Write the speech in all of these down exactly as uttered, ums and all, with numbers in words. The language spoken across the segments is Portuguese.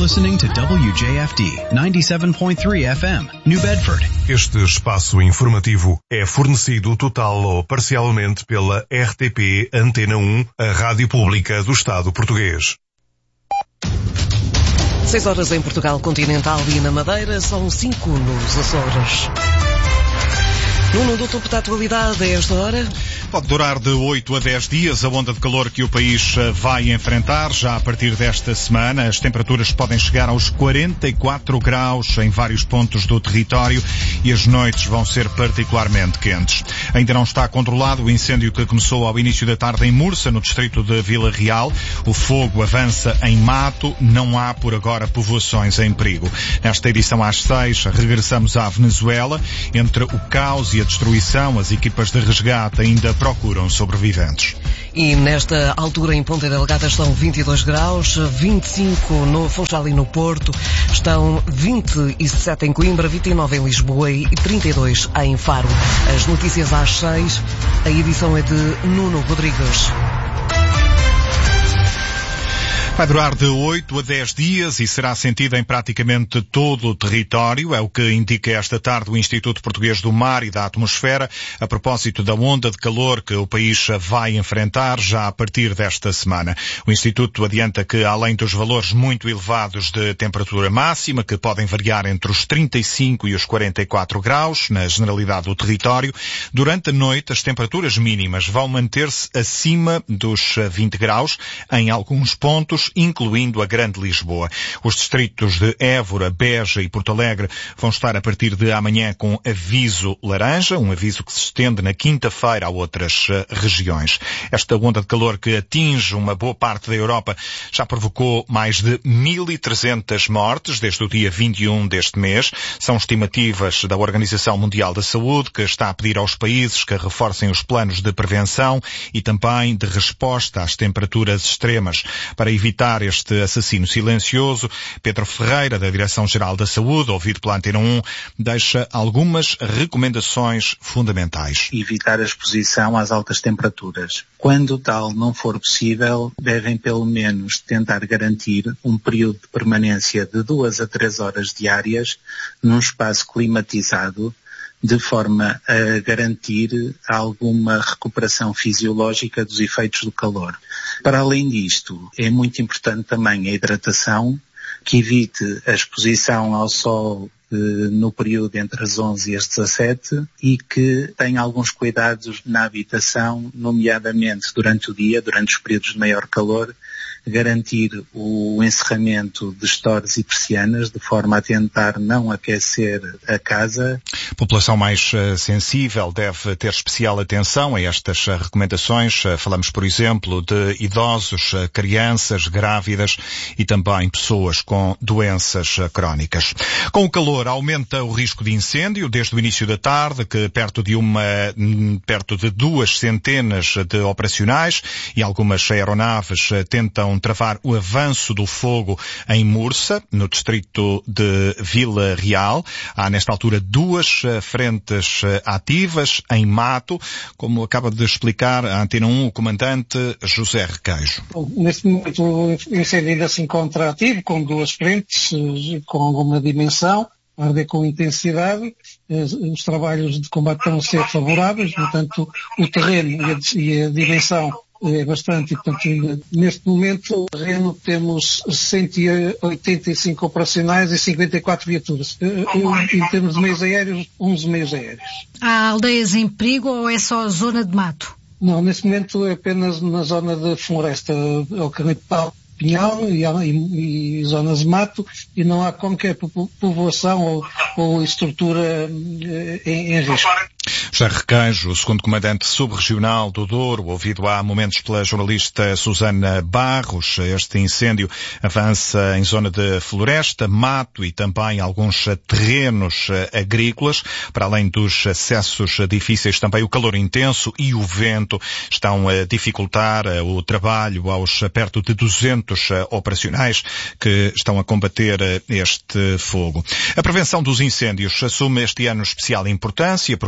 listening to W J F D ninety-seven point three F M, New Bedford. Este espaço informativo é fornecido total ou parcialmente pela R T P Antena um, a rádio pública do Estado português. Seis horas em Portugal continental e na Madeira, são cinco nos Açores. Nuno, do topo da atualidade, a esta hora? Pode durar de oito a dez dias a onda de calor que o país vai enfrentar. Já a partir desta semana, as temperaturas podem chegar aos quarenta e quatro graus em vários pontos do território e as noites vão ser particularmente quentes. Ainda não está controlado o incêndio que começou ao início da tarde em Mursa, no distrito de Vila Real. O fogo avança em mato, não há por agora povoações em perigo. Nesta edição às seis, regressamos à Venezuela. Entre o caos e a destruição, as equipas de resgate ainda procuram sobreviventes. E nesta altura em Ponta Delgada estão vinte e dois graus, vinte e cinco no Funchal e no Porto, estão vinte e sete em Coimbra, vinte e nove em Lisboa e trinta e dois em Faro. As notícias às seis, a edição é de Nuno Rodrigues. Vai durar de oito a dez dias e será sentida em praticamente todo o território, é o que indica esta tarde o Instituto Português do Mar e da Atmosfera, a propósito da onda de calor que o país vai enfrentar já a partir desta semana. O Instituto adianta que, além dos valores muito elevados de temperatura máxima, que podem variar entre os trinta e cinco e os quarenta e quatro graus, na generalidade do território, durante a noite as temperaturas mínimas vão manter-se acima dos vinte graus em alguns pontos, incluindo a Grande Lisboa. Os distritos de Évora, Beja e Porto Alegre vão estar a partir de amanhã com aviso laranja, um aviso que se estende na quinta-feira a outras uh, regiões. Esta onda de calor que atinge uma boa parte da Europa já provocou mais de mil e trezentas mortes desde o dia vinte e um deste mês. São estimativas da Organização Mundial da Saúde, que está a pedir aos países que reforcem os planos de prevenção e também de resposta às temperaturas extremas. Para evitar este assassino silencioso, Pedro Ferreira, da Direção-Geral da Saúde, ouvido pela Antena um, deixa algumas recomendações fundamentais. Evitar a exposição às altas temperaturas. Quando tal não for possível, devem pelo menos tentar garantir um período de permanência de duas a três horas diárias num espaço climatizado, de forma a garantir alguma recuperação fisiológica dos efeitos do calor. Para além disto, é muito importante também a hidratação, que evite a exposição ao sol eh, no período entre as onze e as dezassete e que tenha alguns cuidados na habitação, nomeadamente durante o dia, durante os períodos de maior calor, garantir o encerramento de estores e persianas de forma a tentar não aquecer a casa. A população mais uh, sensível deve ter especial atenção a estas uh, recomendações. Uh, falamos, por exemplo, de idosos, uh, crianças, grávidas e também pessoas com doenças uh, crónicas. Com o calor aumenta o risco de incêndio desde o início da tarde, que perto de uma, perto de duas centenas de operacionais e algumas aeronaves uh, tentam travar o avanço do fogo em Mursa, no distrito de Vila Real. Há, nesta altura, duas uh, frentes uh, ativas em mato, como acaba de explicar a Antena um o comandante José Requeijo. Neste momento o incêndio ainda se encontra ativo, com duas frentes, uh, com alguma dimensão, a arder com intensidade. Uh, os trabalhos de combate estão a ser favoráveis, portanto o terreno e a, e a dimensão é bastante, portanto, neste momento, no terreno temos cento e oitenta e cinco operacionais e cinquenta e quatro viaturas. Em termos de meios aéreos, onze meios aéreos. Há aldeias em perigo ou é só a zona de mato? Não, neste momento é apenas na zona de floresta, ao Carnipal, Pinhal e, e, e zonas de mato, e não há qualquer povoação ou, ou estrutura em, em risco. José Requeijo, o segundo comandante subregional do Douro, ouvido há momentos pela jornalista Susana Barros. Este incêndio avança em zona de floresta, mato e também alguns terrenos agrícolas. Para além dos acessos difíceis, também o calor intenso e o vento estão a dificultar o trabalho aos perto de duzentos operacionais que estão a combater este fogo. A prevenção dos incêndios assume este ano especial importância por causa das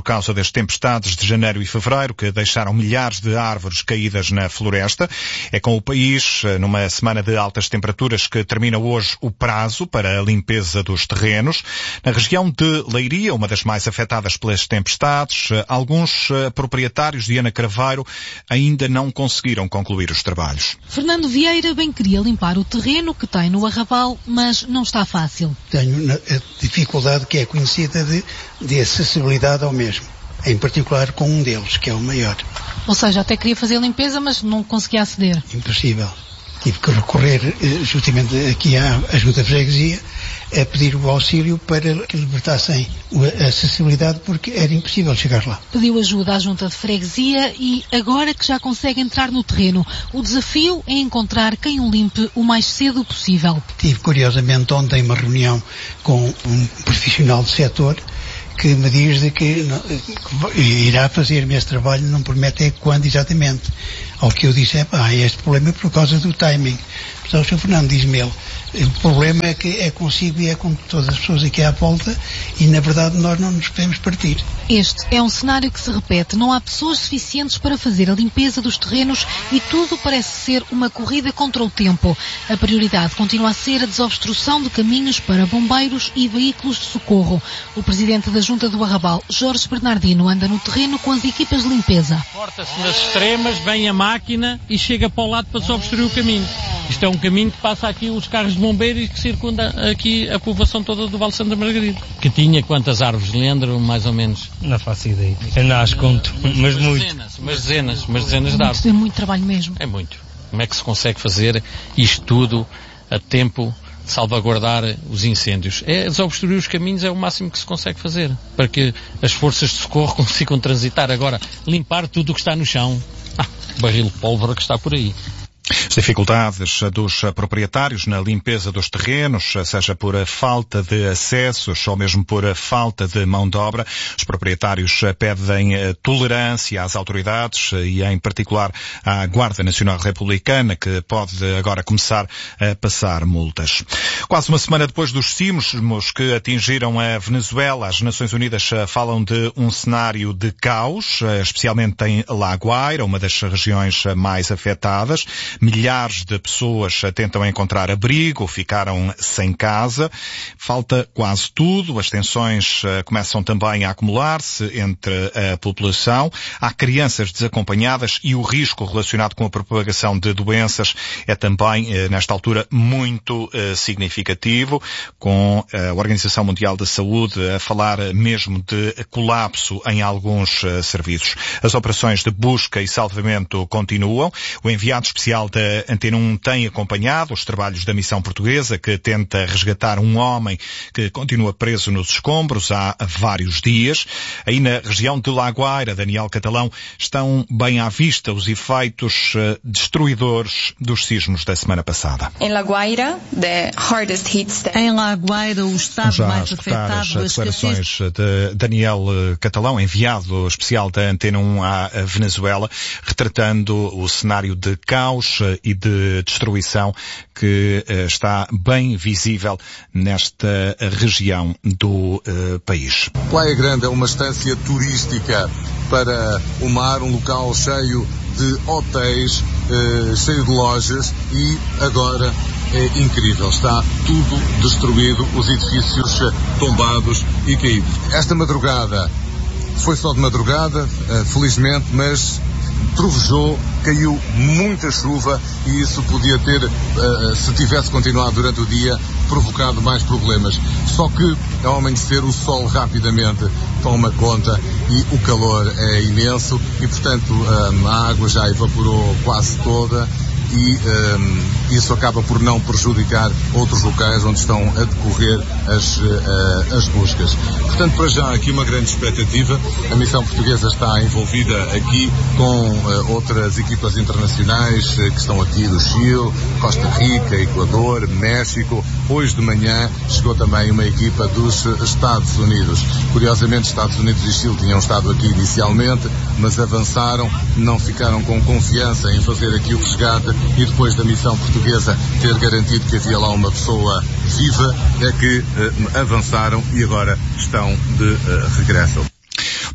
das tempestades de janeiro e fevereiro que deixaram milhares de árvores caídas na floresta. É com o país, numa semana de altas temperaturas, que termina hoje o prazo para a limpeza dos terrenos. Na região de Leiria, uma das mais afetadas pelas tempestades, alguns proprietários de Ana Craveiro ainda não conseguiram concluir os trabalhos. Fernando Vieira bem queria limpar o terreno que tem no Arrabal, mas não está fácil. Tenho a dificuldade que é conhecida de, de acessibilidade ao mesmo, em particular com um deles, que é o maior. Ou seja, até queria fazer a limpeza, mas não conseguia aceder. Impossível. Tive que recorrer justamente aqui à, à Junta de Freguesia a pedir o auxílio para que libertassem a acessibilidade, porque era impossível chegar lá. Pediu ajuda à Junta de Freguesia e agora que já consegue entrar no terreno, o desafio é encontrar quem o limpe o mais cedo possível. Tive curiosamente ontem uma reunião com um profissional do setor que me diz de que, não, que irá fazer-me esse trabalho, não promete é quando exatamente. Ao que eu disse, é pá, este problema é por causa do timing. Então o senhor Fernando diz-me ele, o problema é que é consigo e é com todas as pessoas aqui à volta e na verdade nós não nos podemos partir. Este é um cenário que se repete. Não há pessoas suficientes para fazer a limpeza dos terrenos e tudo parece ser uma corrida contra o tempo. A prioridade continua a ser a desobstrução de caminhos para bombeiros e veículos de socorro. O presidente da Junta do Arrabal, Jorge Bernardino, anda no terreno com as equipas de limpeza. Corta-se nas extremas, vem a máquina e chega para o lado para desobstruir o caminho. Isto é um caminho que passa aqui os carros de bombeiros e que circunda aqui a povoação toda do Vale Santa Margarida. Que tinha quantas árvores de lendro, mais ou menos? Não faço ideia. Eu não as conto, mas, mas muito. Dezenas, mas dezenas, mas dezenas de árvores. É muito trabalho mesmo. É muito. Como é que se consegue fazer isto tudo a tempo de salvaguardar os incêndios? É desobstruir os caminhos, é o máximo que se consegue fazer, para que as forças de socorro consigam transitar. Agora, limpar tudo o que está no chão. Ah, barril de pólvora que está por aí. As dificuldades dos proprietários na limpeza dos terrenos, seja por falta de acessos ou mesmo por falta de mão de obra, os proprietários pedem tolerância às autoridades e em particular à Guarda Nacional Republicana, que pode agora começar a passar multas. Quase uma semana depois dos sismos que atingiram a Venezuela, as Nações Unidas falam de um cenário de caos, especialmente em La Guaira, uma das regiões mais afetadas. Milhares de pessoas tentam encontrar abrigo, ficaram sem casa. Falta quase tudo. As tensões começam também a acumular-se entre a população. Há crianças desacompanhadas e o risco relacionado com a propagação de doenças é também, nesta altura, muito significativo, com a Organização Mundial da Saúde a falar mesmo de colapso em alguns serviços. As operações de busca e salvamento continuam. O enviado especial da Antena um tem acompanhado os trabalhos da missão portuguesa, que tenta resgatar um homem que continua preso nos escombros há vários dias. Aí na região de La Guaira, Daniel Catalão, estão bem à vista os efeitos destruidores dos sismos da semana passada. Em La Guaira, the hardest hit state. Em La Guaira, o estado Já mais afetado... as declarações de Daniel Catalão, enviado especial da Antena um à Venezuela, retratando o cenário de caos e de destruição que uh, está bem visível nesta região do uh, país. Praia Grande é uma estância turística para o mar, um local cheio de hotéis, uh, cheio de lojas e agora é incrível. Está tudo destruído, os edifícios tombados e caídos. Esta madrugada foi só de madrugada, uh, felizmente, mas trovejou, caiu muita chuva e isso podia ter, uh, se tivesse continuado durante o dia, provocado mais problemas. Só que ao amanhecer o sol rapidamente toma conta e o calor é imenso e, portanto, um, a água já evaporou quase toda e um, isso acaba por não prejudicar outros locais onde estão a decorrer as, uh, as buscas. Portanto, para já aqui uma grande expectativa. A missão portuguesa está envolvida aqui com uh, outras equipas internacionais uh, que estão aqui do Chile, Costa Rica, Equador, México. Hoje de manhã chegou também uma equipa dos Estados Unidos. Curiosamente, Estados Unidos e Chile tinham estado aqui inicialmente, mas avançaram, não ficaram com confiança em fazer aqui o resgate e depois da missão portuguesa ter garantido que havia lá uma pessoa viva, é que uh, avançaram e agora estão de uh, regresso. O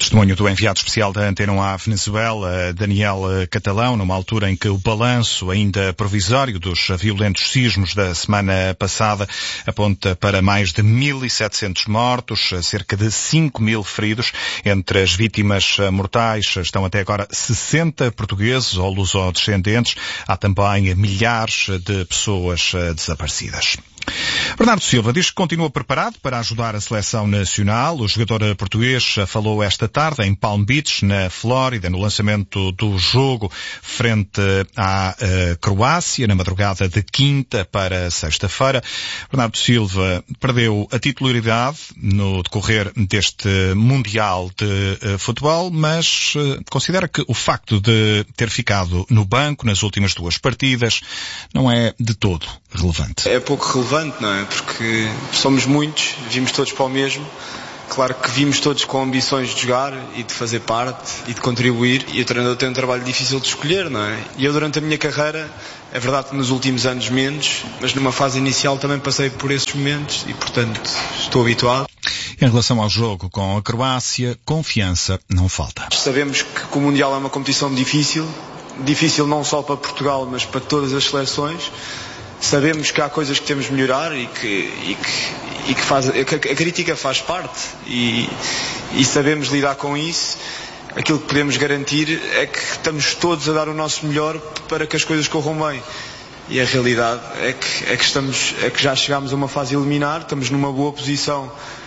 Testemunho do enviado especial da Antena um à Venezuela, Daniel Catalão, numa altura em que o balanço ainda provisório dos violentos sismos da semana passada aponta para mais de mil e setecentos mortos, cerca de cinco mil feridos. Entre as vítimas mortais estão até agora sessenta portugueses ou lusodescendentes. Há também milhares de pessoas desaparecidas. Bernardo Silva diz que continua preparado para ajudar a seleção nacional. O jogador português falou esta tarde em Palm Beach, na Flórida, no lançamento do jogo frente à uh, Croácia, na madrugada de quinta para sexta-feira. Bernardo Silva perdeu a titularidade no decorrer deste Mundial de uh, Futebol, mas uh, considera que o facto de ter ficado no banco nas últimas duas partidas não é de todo relevante. É pouco relevante, não é? Porque somos muitos, vimos todos para o mesmo. Claro que vimos todos com ambições de jogar e de fazer parte e de contribuir, e o treinador tem um trabalho difícil de escolher, não é? E eu durante a minha carreira, é verdade que nos últimos anos menos, mas numa fase inicial também passei por esses momentos e, portanto, estou habituado. Em relação ao jogo com a Croácia, confiança não falta. Sabemos que o Mundial é uma competição difícil, difícil não só para Portugal, mas para todas as seleções. Sabemos que há coisas que temos de melhorar e que, e que, e que, faz, que a crítica faz parte e, e sabemos lidar com isso. Aquilo que podemos garantir é que estamos todos a dar o nosso melhor para que as coisas corram bem. E a realidade é que, é que, estamos, é que já chegámos a uma fase eliminar, estamos numa boa posição